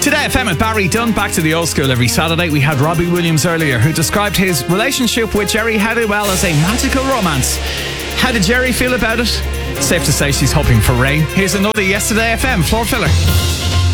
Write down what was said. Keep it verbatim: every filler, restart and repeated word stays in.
Today F M with Barry Dunn, back to the old school every Saturday. We had Robbie Williams earlier, who described his relationship with Jerry Halliwell as a magical romance. How did Jerry feel about it? Safe to say she's hoping for rain. Here's another Yesterday F M floor filler.